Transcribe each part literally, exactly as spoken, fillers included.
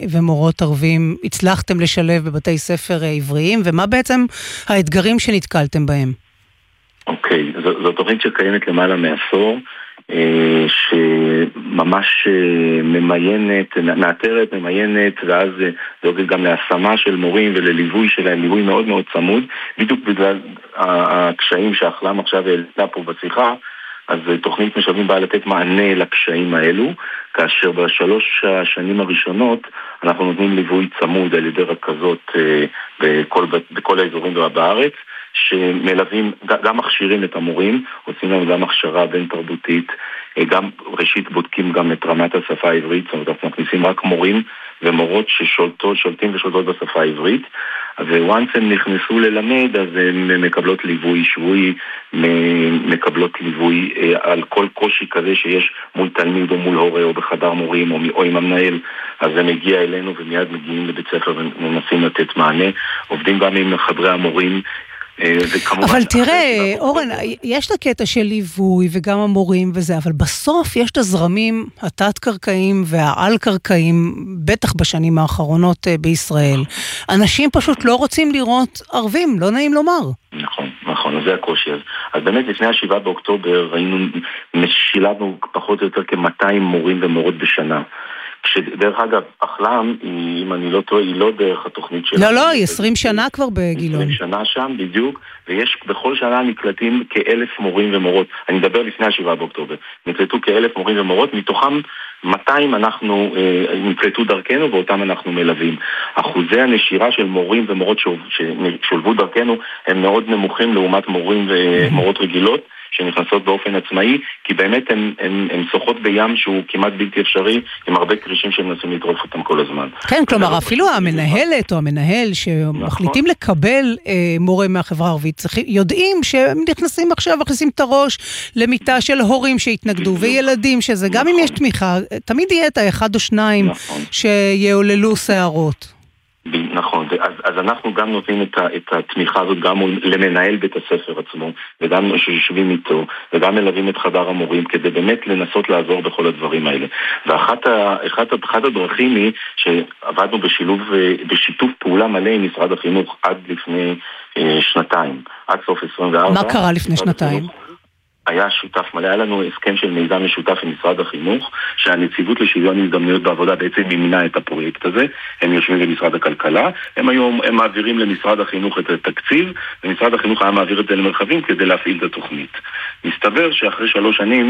ומורות ערבים הצלחתם לשלב בבתי ספר עבריים, ומה בעצם האתגרים שנתקלתם בהם? אוקיי, זו, זו תוכנית שקיימת למעלה מעשור, שממש ממיינת, מאתרת, ממיינת, ואז דואגת גם להשמה של מורים ולליווי שלהם, ליווי מאוד מאוד צמוד, בדיוק בגלל הקשיים שהחלם עכשיו העלתה פה בשיחה. אז תוכנית משאבים באה לתת מענה לקשיים האלו, כאשר בשלוש השנים הראשונות אנחנו נותנים ליווי צמוד על ידי רכזות בכל, בכל האזורים בארץ, שמלווים, גם מכשירים את המורים, עושים להם גם הכשרה בין תרבותית, גם ראשית בודקים גם את רמת השפה העברית, זאת אומרת, אנחנו מכניסים רק מורים ומורות ששולטות, שולטים ושולטות בשפה העברית, וואנס הם נכנסו ללמד, אז הם מקבלות ליווי שבועי, מקבלות ליווי על כל קושי כזה שיש מול תלמיד או מול הורה או בחדר מורים או, או עם המנהל, אז זה מגיע אלינו ומיד מגיעים לבית ספר ומנסים לתת מענה, עובדים גם עם חדרי המורים, אבל תראה, אורן, יש את הקטע של ליווי וגם המורים וזה, אבל בסוף יש את הזרמים התת-קרקעיים והעל-קרקעיים, בטח בשנים האחרונות בישראל. אנשים פשוט לא רוצים לראות ערבים, לא נעים לומר. נכון, נכון, זה הקושי. אז, אז באמת לפני השבעה באוקטובר ראינו, שילבנו פחות או יותר כ-מאתיים מורים ומורות בשנה. כשדרך אגב, אחלם, אם אני לא טועה, היא לא דרך התוכנית שלה. לא, לא, היא עשרים שנה כבר בגילון. עשרים שנה שם, בדיוק, ויש בכל שנה נקלטים כאלף מורים ומורות. אני מדבר לפני השבעה באוקטובר. נקלטו כאלף מורים ומורות, מתוכם מאתיים אנחנו אה, נקלטו דרכנו, ואותם אנחנו מלווים. אחוזי הנשירה של מורים ומורות ששולבו דרכנו, הם מאוד נמוכים לעומת מורים ומורות רגילות, שנכנסות באופן עצמאי, כי באמת הן, הן, הן שוחות בים שהוא כמעט בלתי אפשרי, עם הרבה קרישים שמנסים לטרוף אותם כל הזמן. כן, כלומר, אפילו המנהלת או המנהל שמחליטים לקבל אה, מורה מהחברה הערבית, יודעים שהם נכנסים עכשיו, מכניסים את הראש למיטה של הורים שהתנגדו, וילדים שזה, גם אם יש תמיכה, תמיד יהיה את האחד או שניים שיעוללו שערות. נכון, אז, אז אנחנו גם נותנים את, ה, את התמיכה הזאת גם למנהל בית הספר עצמו, וגם שיושבים איתו, וגם מלווים את חדר המורים, כדי באמת לנסות לעזור בכל הדברים האלה. ואחת ה, אחת, אחת הדרכים היא שעבדנו בשילוב, בשיתוף פעולה מלא עם משרד החינוך עד לפני אה, שנתיים, עד סוף עשרים וארבע. מה קרה לפני שנתיים? היה שותף מלא, היה לנו הסכם של מיזם משותף עם משרד החינוך, שהנציבות לשוויון הזדמנויות בעבודה בעצם מימנה את הפרויקט הזה, הם יושבים במשרד הכלכלה, הם היום, הם מעבירים למשרד החינוך את התקציב, ומשרד החינוך היה מעביר את זה למרחבים כדי להפעיל את התוכנית. מסתבר שאחרי שלוש שנים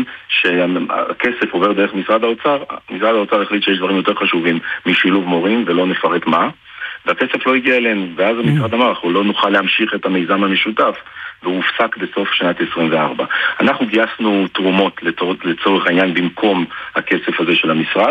שהכסף עובר דרך משרד האוצר, משרד האוצר החליט שיש דברים יותר חשובים משילוב מורים, ולא נפרט מה, והכסף לא הגיע אלינו, ואז המשרד אמר, אנחנו לא נוכל להמשיך את המיזם המשותף, והוא הופסק בסוף שנת עשרים וארבע. אנחנו גייסנו תרומות לצורך, לצורך העניין במקום הכסף הזה של המשרד,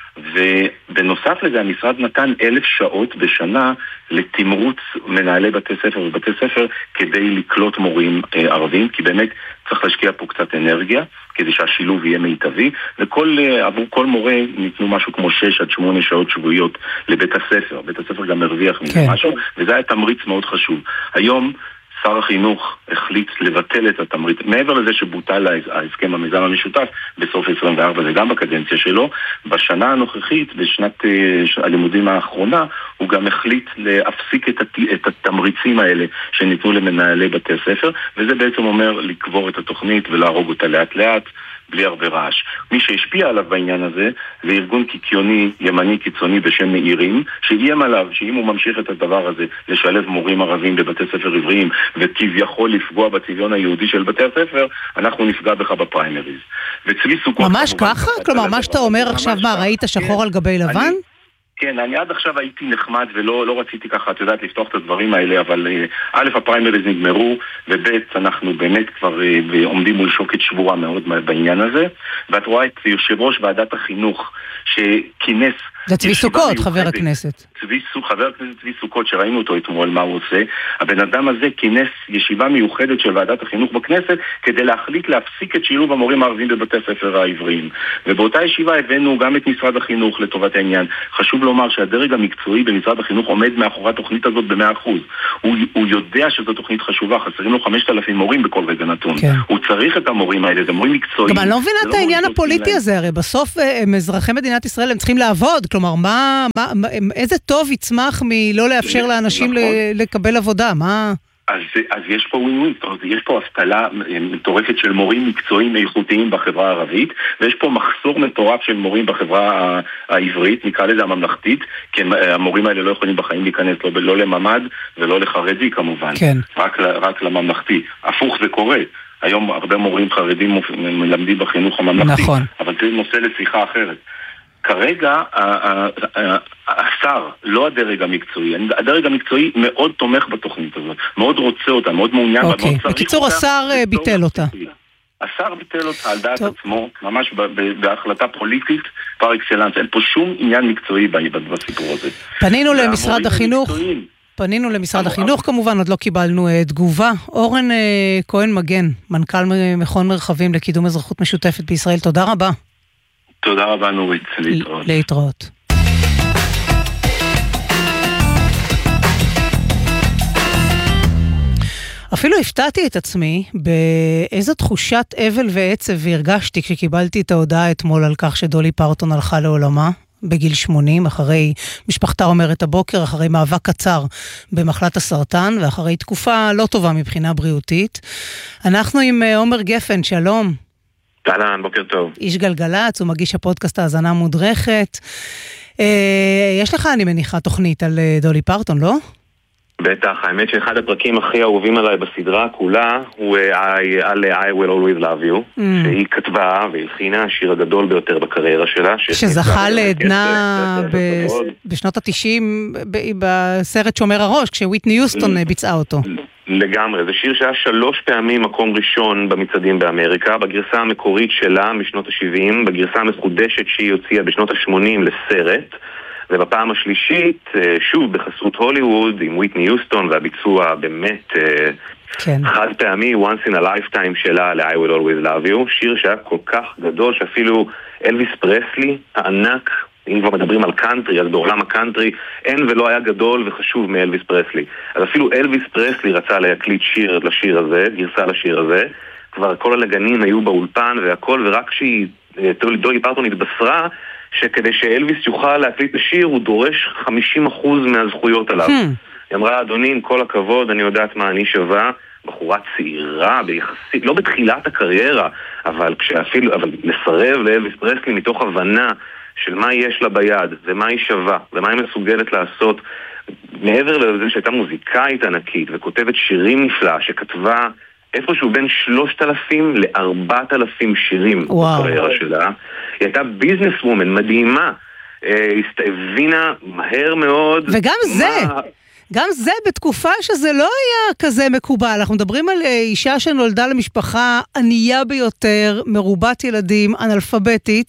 ובנוסף לזה המשרד נתן אלף שעות בשנה לתמרוץ מנהלי בתי ספר ובתי ספר כדי לקלוט מורים אה, ערבים, כי באמת צריך להשקיע פה קצת אנרגיה כדי שהשילוב יהיה מיטבי, וכל, אה, עבור כל מורה ניתנו משהו כמו שש עד שמונה שעות שבועיות לבית הספר. בית הספר גם הרוויח מזה כן. משהו, וזה היה תמריץ מאוד חשוב. היום שר החינוך החליט לבטל את התמריץ, מעבר לזה שבוטל ההסכם המיזם המשותף בסוף עשרים וארבע, זה גם בקדנציה שלו, בשנה הנוכחית, בשנת הלימודים האחרונה, הוא גם החליט להפסיק את, הת... את התמריצים האלה שניתנו למנהלי בתי ספר, וזה בעצם אומר לקבור את התוכנית ולהרוג אותה לאט לאט, בלי הרבה רעש. מי שהשפיע עליו בעניין הזה זה ארגון קיקיוני ימני קיצוני בשם מאירים, שאיים עליו שאם הוא ממשיך את הדבר הזה לשלב מורים ערבים בבתי ספר עבריים וכביכול לפגוע בצביון היהודי של בתי הספר, אנחנו נפגע בך בפריימריז. וצבי סוכות ממש ככה? כלומר, מה שאתה אומר עכשיו, מה, ראית שחור על גבי לבן? כן, אני עד עכשיו הייתי נחמד ולא לא רציתי ככה, את יודעת, לפתוח את הדברים האלה, אבל א', הפריימריז נגמרו, וב', אנחנו באמת כבר עומדים מול שוקת שבורה מאוד בעניין הזה, ואת רואה את יושב ראש ועדת החינוך שכינס... זה צבי סוכות, חבר הכנסת. צבי, חבר הכנסת צבי סוכות, שראינו אותו אתמול מה הוא עושה, הבן אדם הזה כינס ישיבה מיוחדת של ועדת החינוך בכנסת, כדי להחליט להפסיק את שילוב המורים הערבים בבתי הספר העבריים. ובאותה ישיבה הבאנו גם את משרד החינוך לטובת העניין. חשוב לומר שהדרג המקצועי במשרד החינוך עומד מאחורי התוכנית הזאת ב-מאה אחוז. הוא, הוא יודע שזו תוכנית חשובה, חסרים לו חמשת אלפים מורים בכל רגע נתון. כן. הוא צריך את המורים האלה, זה מורים מקצועיים. גם אני לא מבינה את העניין הפוליטי הזה, הרי בסוף הם אזרחי מדינת ישראל, הם צריכים לעבוד, כלומר, מה, מה, איזה טוב יצמח מלא לאפשר לאנשים לקבל עבודה? מה... אז, אז יש פה ווין-ווין, יש פה השכלה מטורפת של מורים מקצועיים איכותיים בחברה הערבית, ויש פה מחסור מטורף של מורים בחברה העברית, נקרא לזה הממלכתית, כי המורים האלה לא יכולים בחיים להיכנס לא, לא לממד ולא לחרדי כמובן, כן. רק, רק לממלכתי. הפוך זה קורה. היום הרבה מורים חרדים מלמדים בחינוך הממלכתי, נכון. אבל זה נושא לשיחה אחרת. כרגע השר, לא הדרג המקצועי, הדרג המקצועי מאוד תומך בתוכנית הזאת, מאוד רוצה אותה, מאוד מעוניין. אוקיי, בקיצור השר ביטל אותה. השר ביטל אותה על דעת עצמו, ממש בהחלטה פוליטית, פר אקסלנס, אין פה שום עניין מקצועי בסיפור הזה. פנינו למשרד החינוך, פנינו למשרד החינוך כמובן, עוד לא קיבלנו תגובה. אורן כהן מגן, מנכ"ל מכון מרחבים לקידום אזרחות משותפת בישראל, תודה רבה. תודה רבה נורית, להתראות. להתראות. אפילו הפתעתי את עצמי באיזו תחושת אבל ועצב והרגשתי כשקיבלתי את ההודעה אתמול על כך שדולי פרטון הלכה לעולמה בגיל שמונים, אחרי משפחתה אומרת הבוקר, אחרי מאבק קצר במחלת הסרטן ואחרי תקופה לא טובה מבחינה בריאותית. אנחנו עם עומר גפן, שלום. אהלן, בוקר טוב. איש גלגלץ, הוא מגיש הפודקאסט האזנה מודרכת. אה, יש לך, אני מניחה, תוכנית על דולי פרטון, לא? בטח, האמת שאחד הפרקים הכי אהובים עליי בסדרה כולה הוא I, על I will always love you, mm. שהיא כתבה והלחינה השיר הגדול ביותר בקריירה שלה. שזכה לעדנה ב- בשנות ה-תשעים בסרט שומר הראש, כשוויטני יוסטון ביצעה אותו. לגמרי, זה שיר שהיה שלוש פעמים מקום ראשון במצעדים באמריקה, בגרסה המקורית שלה משנות ה-שבעים, בגרסה המחודשת שהיא הוציאה בשנות ה-שמונים לסרט, ובפעם השלישית, שוב בחסות הוליווד, עם וויטני יוסטון, והביצוע באמת כן. חד פעמי, once in a lifetime שלה ל-I will always love you, שיר שהיה כל כך גדול שאפילו אלוויס פרסלי, הענק, אם כבר מדברים על קאנטרי, אז בעולם הקאנטרי אין ולא היה גדול וחשוב מאלוויס פרסלי. אז אפילו אלוויס פרסלי רצה להקליט שיר לשיר הזה, גרסה לשיר הזה, כבר כל הנגנים היו באולפן והכל, ורק כשהיא, דולי פרטון התבשרה, שכדי שאלוויס יוכל להקליט לשיר, הוא דורש חמישים אחוז מהזכויות עליו. Hmm. היא אמרה, אדוני, עם כל הכבוד, אני יודעת מה אני שווה, בחורה צעירה, ביחסית, לא בתחילת הקריירה, אבל כשאפילו, אבל לסרב לאלוויס פרסלי מתוך הבנה של מה יש לה ביד, ומה היא שווה, ומה היא מסוגלת לעשות, מעבר לזה שהייתה מוזיקאית ענקית, וכותבת שירים נפלאה, שכתבה איפשהו בין שלושת אלפים לארבעת אלפים שירים בקריירה שלה. היא הייתה ביזנס וומן מדהימה, היא הבינה מהר מאוד. וגם זה, גם זה בתקופה שזה לא היה כזה מקובל. אנחנו מדברים על אישה שנולדה למשפחה ענייה ביותר, מרובת ילדים, אנלפביתית,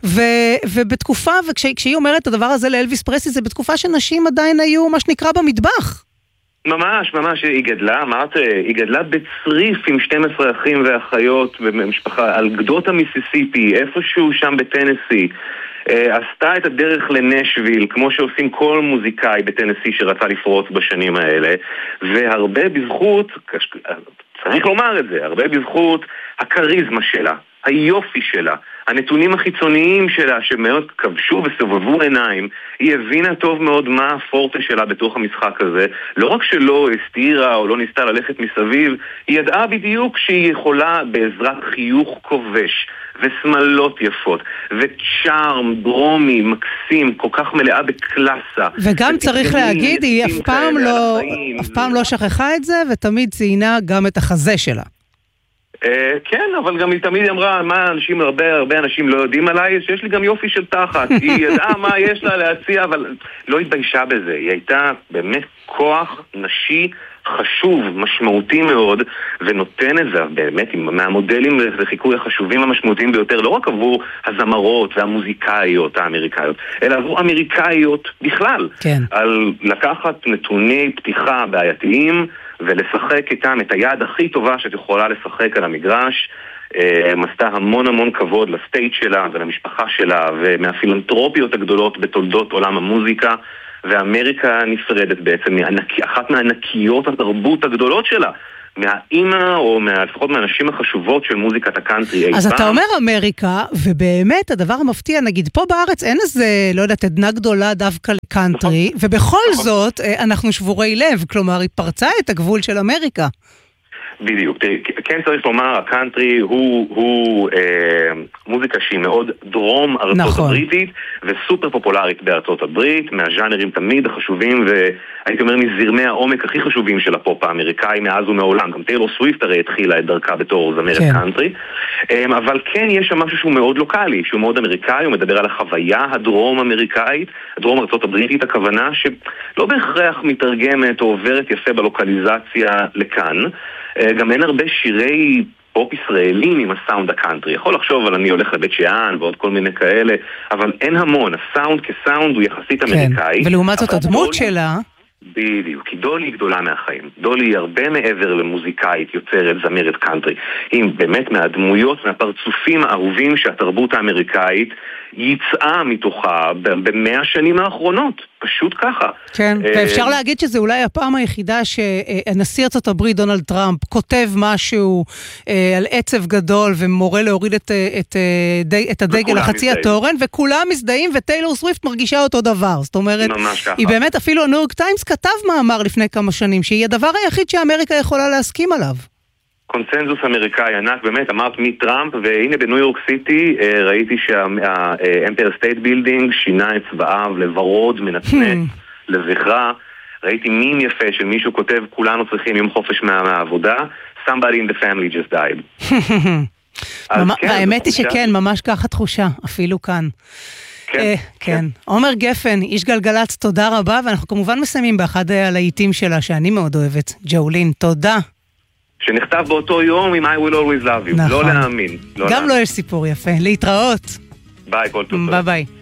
ובתקופה, וכשהיא אומרת את הדבר הזה לאלוויס פרסלי, זה בתקופה שנשים עדיין היו מה שנקרא במטבח. ממש, ממש, היא גדלה, אמרת, היא גדלה בצריף עם שנים עשר אחים ואחיות במשפחה, על גדות המיסיסיפי, איפשהו שם בטנסי, עשתה את הדרך לנשוויל, כמו שעושים כל מוזיקאי בטנסי שרצה לפרוץ בשנים האלה, והרבה בזכות, צריך לומר את זה, הרבה בזכות הקריזמה שלה, היופי שלה, הנתונים החיצוניים שלה שמאוד כבשו וסובבו עיניים, היא הבינה טוב מאוד מה הפורטה שלה בתוך המשחק הזה. לא רק שלא הסתירה או לא ניסתה ללכת מסביב, היא ידעה בדיוק שהיא יכולה בעזרת חיוך כובש וסמלות יפות וצ'ארם דרומי מקסים, כל כך מלאה בקלאסה. וגם צריך להגיד, היא אף פעם לא, אף פעם לא שכחה את זה, ותמיד ציינה גם את החזה שלה. כן, אבל גם היא תמיד אמרה, מה אנשים, הרבה הרבה אנשים לא יודעים עליי, שיש לי גם יופי של תחת. היא ידעה מה יש לה להציע, אבל לא התביישה בזה. היא הייתה באמת כוח נשי חשוב, משמעותי מאוד, ונותן את זה באמת מהמודלים לחיקוי החשובים המשמעותיים ביותר, לא רק עבור הזמרות והמוזיקאיות האמריקאיות, אלא עבור אמריקאיות בכלל. כן. על לקחת נתוני פתיחה בעייתיים, ולשחק איתם את היד הכי טובה שאת יכולה לשחק על המגרש. עשתה המון המון כבוד לסטייט שלה ולמשפחה שלה, ומהפילנטרופיות הגדולות בתולדות עולם המוזיקה. ואמריקה נפרדת בעצם מאחת מענקיות התרבות הגדולות שלה, מהאימא או לפחות מהאנשים החשובות של מוזיקת הקאנטרי אי פעם. אז אתה אומר אמריקה, ובאמת הדבר המפתיע, נגיד פה בארץ אין איזה, לא יודעת, עדנה גדולה דווקא לקאנטרי, ובכל זאת אנחנו שבורי לב, כלומר היא פרצה את הגבול של אמריקה. בדיוק, כן צריך לומר, הקאנטרי הוא, הוא אה, מוזיקה שהיא מאוד דרום ארצות נכון. הבריטית וסופר פופולרית בארצות הברית, מהז'אנרים תמיד החשובים והייתי אומר מזרמי העומק הכי חשובים של הפופ האמריקאי מאז ומעולם. גם טיילור סוויפט הרי התחילה את דרכה בתור זמרת כן. קאנטרי, אה, אבל כן יש שם משהו שהוא מאוד לוקלי, שהוא מאוד אמריקאי, הוא מדבר על החוויה הדרום אמריקאית, הדרום ארצות הבריטית, הכוונה שלא בהכרח מתרגמת או עוברת יפה בלוקליזציה לכאן. גם אין הרבה שירי פופ ישראלים עם הסאונד הקאנטרי. יכול לחשוב על אני הולך לבית שאן ועוד כל מיני כאלה, אבל אין המון. הסאונד כסאונד הוא יחסית אמריקאי. כן, ולעומת זאת הדמות שלה... בדיוק, כי דולי היא גדולה מהחיים. דולי היא הרבה מעבר למוזיקאית יוצרת זמרת קאנטרי. היא באמת מהדמויות, מהפרצופים האהובים שהתרבות האמריקאית יצאה מתוכה במאה השנים האחרונות. פשוט ככה. כן, ואפשר להגיד שזה אולי הפעם היחידה שנשיא ארצות הברית דונלד טראמפ כותב משהו על עצב גדול ומורה להוריד את, את, את הדגל לחצי התורן, וכולם מזדהים וטיילור סוויפט מרגישה אותו דבר. זאת אומרת, היא באמת, אפילו הניו יורק טיימס כתב מאמר לפני כמה שנים, שהיא הדבר היחיד שאמריקה יכולה להסכים עליו. קונצנזוס אמריקאי ענק, באמת, אמרת מטראמפ, והנה בניו יורק סיטי ראיתי שהאמפייר סטייט בילדינג שינה את צבעיו לוורוד, מנצנץ, לזכרה. ראיתי מים יפה של מישהו כותב, כולנו צריכים יום חופש מהעבודה, somebody in the family just died. והאמת היא שכן, ממש ככה תחושה, אפילו כאן. כן, כן. עומר גפן, איש גלגלץ, תודה רבה, ואנחנו כמובן מסיימים באחד הלהיטים שלה, שאני מאוד אוהבת, ג'ולין, תודה. שנכתב באותו יום עם I will always love you. נכון. לא להאמין. לא גם להאמין. לא יש סיפור יפה. להתראות. ביי, כל טוב. ביי ביי.